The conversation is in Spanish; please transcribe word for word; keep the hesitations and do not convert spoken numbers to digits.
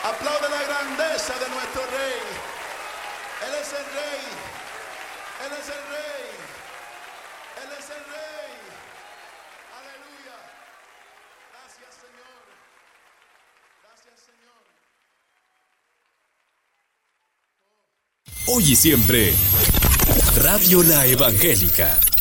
Aplaude la grandeza de nuestro Rey. Él es el Rey. Él es el Rey. Él es el Rey. Aleluya. Gracias, Señor. Gracias, Señor. Hoy y siempre, Radio La Evangélica.